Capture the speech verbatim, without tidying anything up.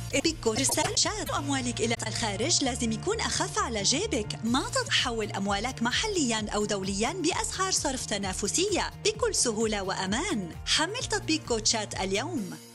بيكو رسالة أموالك إلى الخارج لازم يكون أخف على جيبك. ما تحول أموالك محلياً أو دولياً بأسعار صرف تنافسية بكل سهولة وأمان. حمل تطبيق كوتشات اليوم.